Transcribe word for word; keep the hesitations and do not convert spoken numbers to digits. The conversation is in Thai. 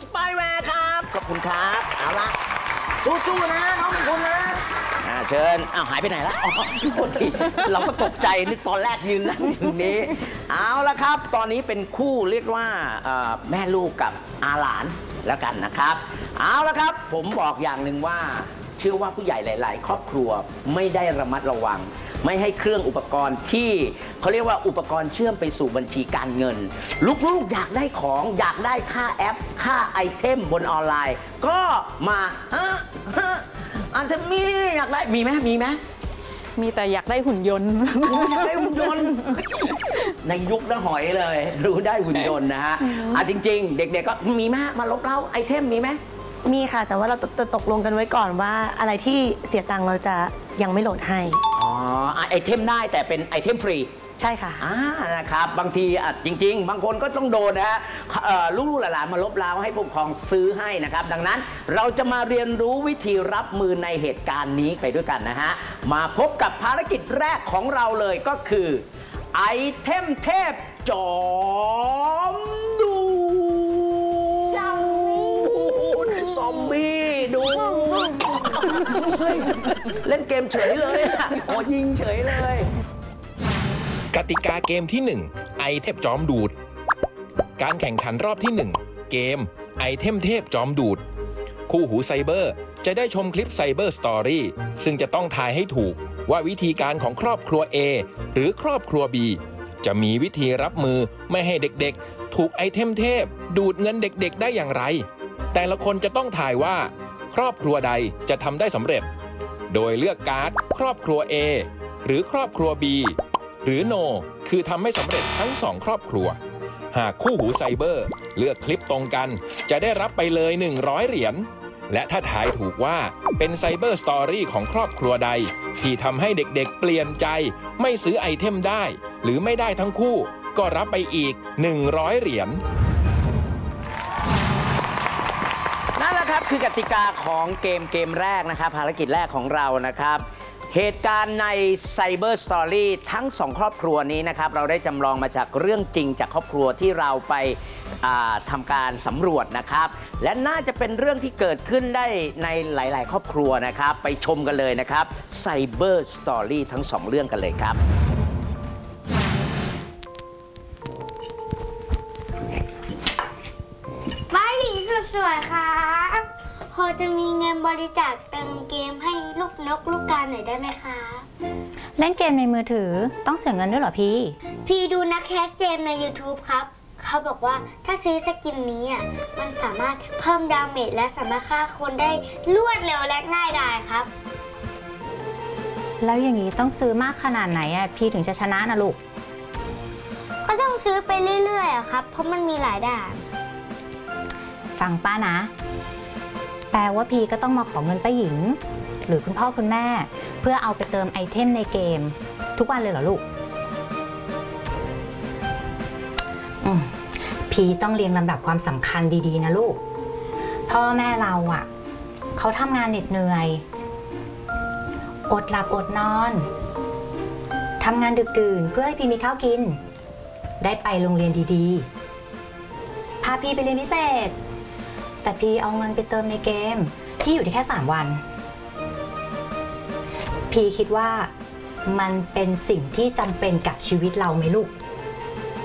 สไปแวร์ครับขอบคุณครับเอาละสู้ๆนะน้องเป็นคนนะเชิญอ้าวหายไปไหนแล้วอ๋อโทษทีเราก็ตกใจนึกตอนแรกยืนนั่งอยู่นี้เอาละครับตอนนี้เป็นคู่เรียกว่าแม่ลูกกับอาหลานแล้วกันนะครับเอาละครับผมบอกอย่างหนึ่งว่าเชื่อว่าผู้ใหญ่หลายๆครอบครัวไม่ได้ระมัดระวังไม่ให้เครื่องอุปกรณ์ที่เขาเรียกว่าอุปกรณ์เชื่อมไปสู่บัญชีการเงินลูกๆอยากได้ของอยากได้ค่าแอปค่าไอเทมบนออนไลน์ก็มาฮะฮะอันเทมีอยากได้มีไหมมีไหมมีแต่อยากได้หุ่นยนต์อยากได้หุ่นยนต์ในยุคน้าหอยเลยรู้ได้หุ่นยนต์นะฮะอ่ะจริงๆเด็กๆก็มีไหมมาลบเล้าไอเทมมีไหมมีค่ะแต่ว่าเราจะตกลงกันไว้ก่อนว่าอะไรที่เสียตังค์เราจะยังไม่โหลดให้อ๋อไอเทมได้แต่เป็นไอเทมฟรีใช่ค่ะอ่านะครับบางทีอ่ะจริงๆบางคนก็ต้องโดนนะฮะลูกๆหลานๆมาลบล้างให้ผู้ปกครองซื้อให้นะครับดังนั้นเราจะมาเรียนรู้วิธีรับมือในเหตุการณ์นี้ไปด้วยกันนะฮะมาพบกับภารกิจแรกของเราเลยก็คือไอเทมเทพจอมดูซอมบี้ดูเล่นเกมเฉยเลยอ่ะโอ้ยิงเฉยเลยกติกาเกมที่หนึ่งไอเทพจอมดูดการแข่งขันรอบที่หนึ่งเกมไอเทมเทพจอมดูดคู่หูไซเบอร์จะได้ชมคลิปไซเบอร์สตอรี่ซึ่งจะต้องทายให้ถูกว่าวิธีการของครอบครัว A หรือครอบครัว B จะมีวิธีรับมือไม่ให้เด็กๆถูกไอเทมเทพดูดเงินเด็กๆได้อย่างไรแต่ละคนจะต้องทายว่าครอบครัวใดจะทำได้สำเร็จโดยเลือกการ์ดครอบครัว A หรือครอบครัว B หรือ No คือทำไม่สำเร็จทั้งสองครอบครัวหากคู่หูไซเบอร์เลือกคลิปตรงกันจะได้รับไปเลยหนึ่งร้อยเหรียญและถ้าทายถูกว่าเป็นไซเบอร์สตอรี่ของครอบครัวใดที่ทำให้เด็กๆเปลี่ยนใจไม่ซื้อไอเทมได้หรือไม่ได้ทั้งคู่ก็รับไปอีกหนึ่งร้อยเหรียญนั่นแหละครับคือกติกาของเกมเกมแรกนะครับภารกิจแรกของเรานะครับเหตุการณ์ใน Cyber Story ทั้งสองครอบครัวนี้นะครับเราได้จำลองมาจากเรื่องจริงจากครอบครัวที่เราไปทำการสำรวจนะครับและน่าจะเป็นเรื่องที่เกิดขึ้นได้ในหลายๆ ครอบครัวนะครับไปชมกันเลยนะครับ Cyber Story ทั้งสองเรื่องกันเลยครับบ้านหลีสวยๆครับพอจะมีเงินบริจาคเติมเกมให้ลูกนกลูกกาหน่อยได้ไหมคะเล่นเกมในมือถือต้องเสียเงินด้วยเหรอพี่พี่ดูนักแคสเกมใน YouTube ครับเขาบอกว่าถ้าซื้อสกินนี้อ่ะมันสามารถเพิ่มดาเมจและสามารถฆ่าคนได้รวดเร็วและง่ายดายครับแล้วอย่างนี้ต้องซื้อมากขนาดไหนอ่ะพี่ถึงจะชนะนะลูกก็ต้องซื้อไปเรื่อยๆครับเพราะมันมีหลายด่านฟังป้านะแปลว่าพี่ก็ต้องมาขอเงินป้าหญิงหรือคุณพ่อคุณแม่เพื่อเอาไปเติมไอเทมในเกมทุกวันเลยเหรอลูกอืมพี่ต้องเรียงลำดับความสำคัญดีๆนะลูกพ่อแม่เราอ่ะเขาทำงานเหน็ดเหนื่อยอดหลับอดนอนทำงานดึกดื่นเพื่อให้พี่มีข้าวกินได้ไปโรงเรียนดีๆพาพี่ไปเรียนพิเศษแต่พี่เอาเงินไปเติมในเกมที่อยู่ได้แค่สามวันพี่คิดว่ามันเป็นสิ่งที่จำเป็นกับชีวิตเราไหมลูก